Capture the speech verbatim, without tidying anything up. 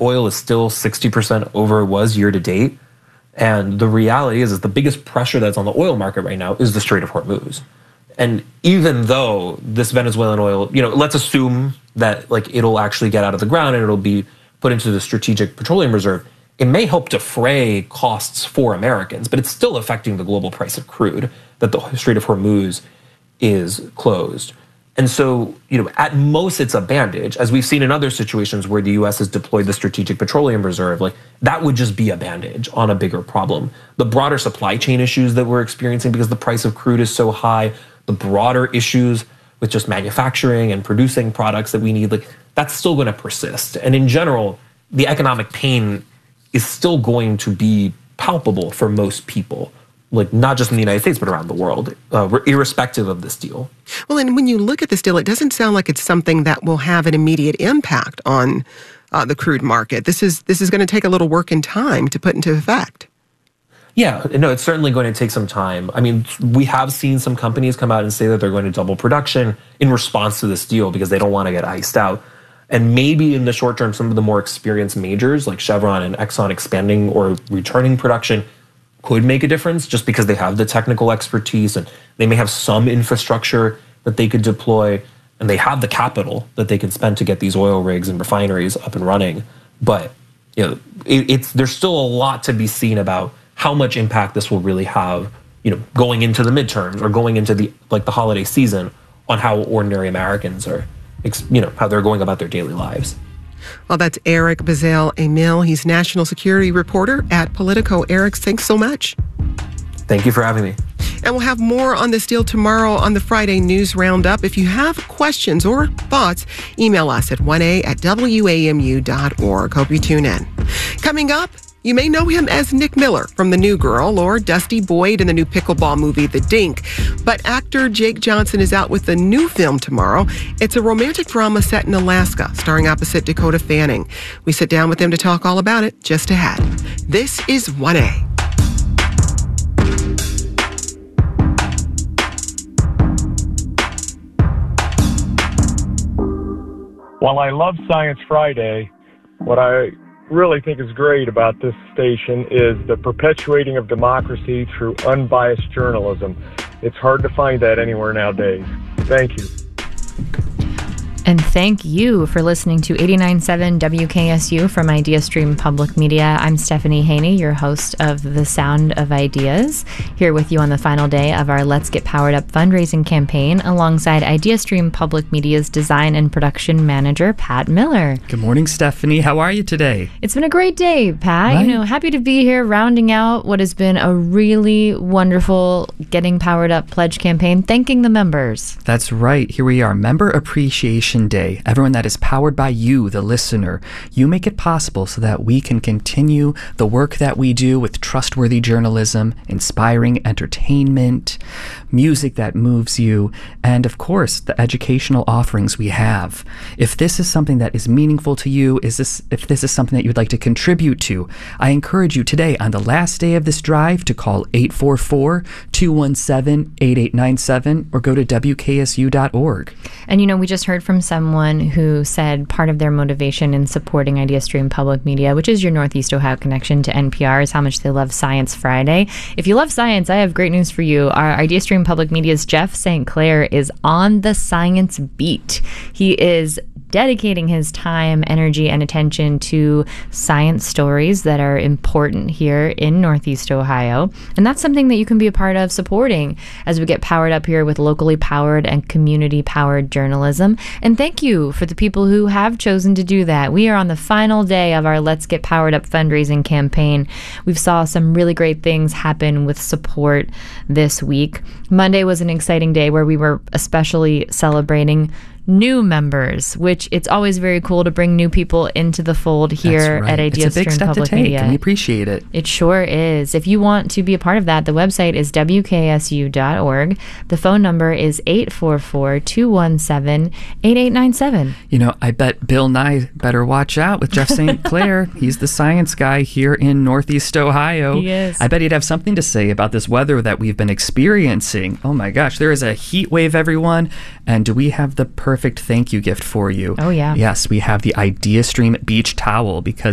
oil is still sixty percent over it was year to date. And the reality is, is the biggest pressure that's on the oil market right now is the Strait of Hormuz. And even though this Venezuelan oil, you know, let's assume that like it'll actually get out of the ground and it'll be put into the Strategic Petroleum Reserve, it may help defray costs for Americans, but it's still affecting the global price of crude that the Strait of Hormuz is closed. And so, you know, at most it's a bandage, as we've seen in other situations where the U S has deployed the Strategic Petroleum Reserve. Like that would just be a bandage on a bigger problem. The broader supply chain issues that we're experiencing because the price of crude is so high, the broader issues with just manufacturing and producing products that we need, like that's still going to persist. And in general, the economic pain is still going to be palpable for most people, like not just in the United States, but around the world, uh, irrespective of this deal. Well, and when you look at this deal, it doesn't sound like it's something that will have an immediate impact on uh, the crude market. This is this is going to take a little work and time to put into effect. Yeah, no, it's certainly going to take some time. I mean, we have seen some companies come out and say that they're going to double production in response to this deal because they don't want to get iced out. And maybe in the short term, some of the more experienced majors like Chevron and Exxon expanding or returning production could make a difference just because they have the technical expertise and they may have some infrastructure that they could deploy and they have the capital that they can spend to get these oil rigs and refineries up and running. But you know, it, it's there's still a lot to be seen about how much impact this will really have, you know, going into the midterms or going into the like the holiday season on how ordinary Americans are, you know, how they're going about their daily lives. Well, that's Eric Bazell-Emil. He's national security reporter at Politico. Eric, thanks so much. Thank you for having me. And we'll have more on this deal tomorrow on the Friday News Roundup. If you have questions or thoughts, email us at one a at w a m u dot org. Hope you tune in. Coming up, you may know him as Nick Miller from The New Girl or Dusty Boyd in the new pickleball movie, The Dink. But actor Jake Johnson is out with a new film tomorrow. It's a romantic drama set in Alaska, starring opposite Dakota Fanning. We sit down with him to talk all about it just ahead. This is one A. While I love Science Friday, what I really think is great about this station is the perpetuating of democracy through unbiased journalism. It's hard to find that anywhere nowadays. Thank you. And thank you for listening to eighty-nine point seven W K S U from IdeaStream Public Media. I'm Stephanie Haney, your host of The Sound of Ideas, here with you on the final day of our Let's Get Powered Up fundraising campaign alongside IdeaStream Public Media's design and production manager, Pat Miller. Good morning, Stephanie. How are you today? It's been a great day, Pat. Right? You know, happy to be here rounding out what has been a really wonderful Getting Powered Up pledge campaign, thanking the members. That's right. Here we are, Member Appreciation Day. Everyone that is powered by you, the listener. You make it possible so that we can continue the work that we do with trustworthy journalism, inspiring entertainment, music that moves you, and of course, the educational offerings we have. If this is something that is meaningful to you, is this if this is something that you'd like to contribute to, I encourage you today on the last day of this drive to call eight four four, two one seven, eight eight nine seven or go to w k s u dot org. And you know, we just heard from someone who said part of their motivation in supporting IdeaStream Public Media, which is your Northeast Ohio connection to N P R, is how much they love Science Friday. If you love science, I have great news for you. Our IdeaStream Public Media's Jeff Saint Clair is on the science beat. He is dedicating his time, energy, and attention to science stories that are important here in Northeast Ohio. And that's something that you can be a part of supporting as we get powered up here with locally powered and community powered journalism. And thank you for the people who have chosen to do that. We are on the final day of our Let's Get Powered Up fundraising campaign. We've saw some really great things happen with support this week. Monday was an exciting day where we were especially celebrating new members, which it's always very cool to bring new people into the fold here right. at IdeaStream It's a big step Public to take, Media. and we appreciate it. It sure is. If you want to be a part of that, the website is w k s u dot org. The phone number is eight four four, two one seven, eight eight nine seven. You know, I bet Bill Nye better watch out with Jeff Saint Clair. He's the science guy here in Northeast Ohio. He is. I bet he'd have something to say about this weather that we've been experiencing. Oh my gosh, there is a heat wave, everyone. And do we have the perfect thank you gift for you? Oh, yeah. Yes, we have the IdeaStream Beach Towel, because